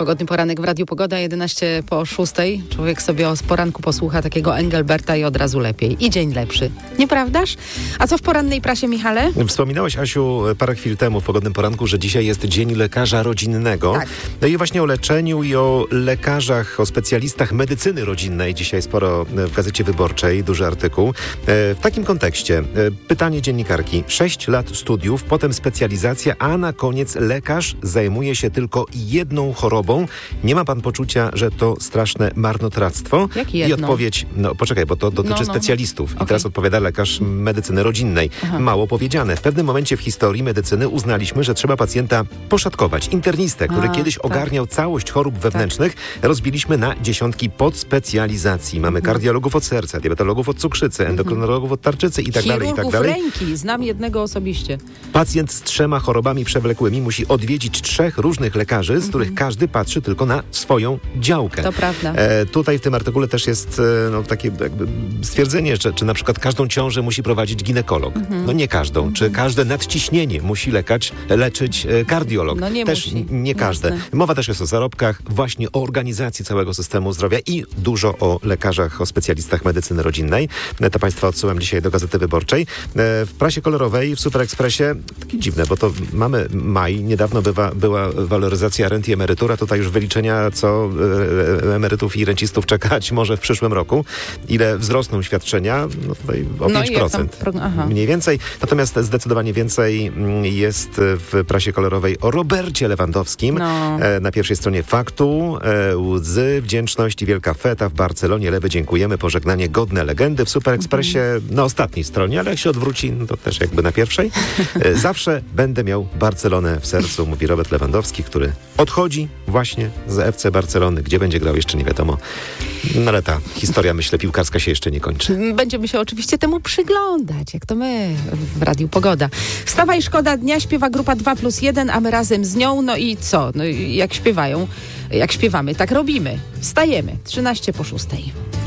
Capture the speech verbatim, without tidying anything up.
Pogodny poranek w Radiu Pogoda, jedenaście po szóstej. Człowiek sobie o poranku posłucha takiego Engelberta i od razu lepiej. I dzień lepszy. Nieprawdaż? A co w porannej prasie, Michale? Wspominałaś, Asiu, parę chwil temu w Pogodnym Poranku, że dzisiaj jest Dzień Lekarza Rodzinnego. Tak. No i właśnie o leczeniu i o lekarzach, o specjalistach medycyny rodzinnej. Dzisiaj sporo w Gazecie Wyborczej, duży artykuł. W takim kontekście pytanie dziennikarki. Sześć lat studiów, potem specjalizacja, a na koniec lekarz zajmuje się tylko jedną chorobą. Nie ma pan poczucia, że to straszne marnotrawstwo? Jak jedną? I odpowiedź, no poczekaj, bo to dotyczy no, no. specjalistów. Okay. I teraz odpowiada lekarz medycyny rodzinnej. Aha. Mało powiedziane. W pewnym momencie w historii medycyny uznaliśmy, że trzeba pacjenta poszatkować. Internistę, który a, kiedyś tak. ogarniał całość chorób wewnętrznych, tak. rozbiliśmy na dziesiątki podspecjalizacji. Mamy mhm. kardiologów od serca, diabetologów od cukrzycy, endokrynologów od tarczycy i tak dalej, i tak dalej. Ręki. Znam jednego osobiście. Pacjent z trzema chorobami przewlekłymi musi odwiedzić trzech różnych lekarzy, z których mhm. każdy patrzy tylko na swoją działkę. To prawda. E, tutaj w tym artykule też jest e, no, takie jakby stwierdzenie, że czy na przykład każdą ciążę musi prowadzić ginekolog. Mhm. No nie każdą. Mhm. Czy każde nadciśnienie musi lekać, leczyć e, kardiolog. No nie też musi. nie każde. Jasne. Mowa też jest o zarobkach, właśnie o organizacji całego systemu zdrowia i dużo o lekarzach, o specjalistach medycyny rodzinnej. E, to Państwa odsyłam dzisiaj do Gazety Wyborczej. E, w prasie kolorowej, w Super Expressie, takie dziwne, bo to mamy maj, niedawno bywa, była waloryzacja rent i emerytura, tutaj już wyliczenia, co e, emerytów i rencistów czekać może w przyszłym roku. Ile wzrosną świadczenia? No tutaj o no pięć procent. Pro... Mniej więcej. Natomiast zdecydowanie więcej jest w prasie kolorowej o Robercie Lewandowskim. No. E, na pierwszej stronie Faktu. E, łzy, wdzięczność i wielka feta w Barcelonie. Lewy, dziękujemy. Pożegnanie godne legendy. W Super Expressie mm. na ostatniej stronie, ale jak się odwróci, no to też jakby na pierwszej. E, zawsze będę miał Barcelonę w sercu, mówi Robert Lewandowski, który odchodzi właśnie z F C Barcelony. Gdzie będzie grał, jeszcze nie wiadomo. No ale ta historia, myślę, piłkarska się jeszcze nie kończy. Będziemy się oczywiście temu przyglądać, jak to my w Radiu Pogoda. Wstawaj, szkoda dnia, śpiewa grupa dwa plus jeden, a my razem z nią. No i co? No jak śpiewają, jak śpiewamy, tak robimy. Wstajemy. trzynaście po szóstej.